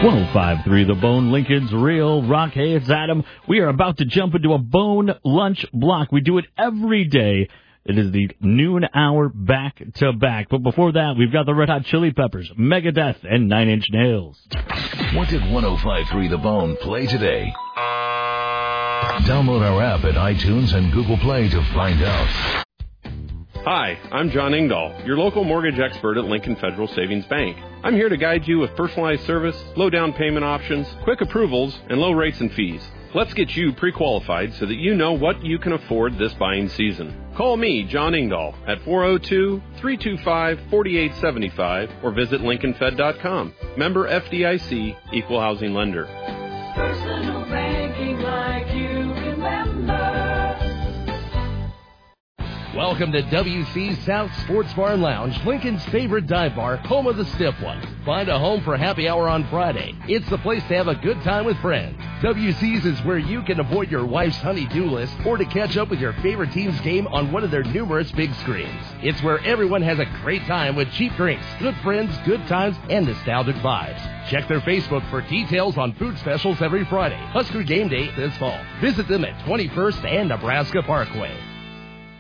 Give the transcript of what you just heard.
1053 The Bone, Lincoln's Real Rock. Hey, it's Adam. We are about to jump into a Bone lunch block. We do it every day. It is the noon hour back to back. But before that, we've got the Red Hot Chili Peppers, Megadeth, and Nine Inch Nails. What did 1053 The Bone play today? Download our app at iTunes and Google Play to find out. Hi, I'm John Engdahl, your local mortgage expert at Lincoln Federal Savings Bank. I'm here to guide you with personalized service, low down payment options, quick approvals, and low rates and fees. Let's get you pre-qualified so that you know what you can afford this buying season. Call me, John Engdahl, at 402-325-4875 or visit LincolnFed.com. Member FDIC, Equal Housing Lender. Personal banking like you remember. Welcome to WC South Sports Bar and Lounge, Lincoln's favorite dive bar, home of the stiff one. Find a home for happy hour on Friday. It's the place to have a good time with friends. WC's is where you can avoid your wife's honey-do list or to catch up with your favorite team's game on one of their numerous big screens. It's where everyone has a great time with cheap drinks, good friends, good times, and nostalgic vibes. Check their Facebook for details on food specials every Friday. Husker Game Day this fall. Visit them at 21st and Nebraska Parkway.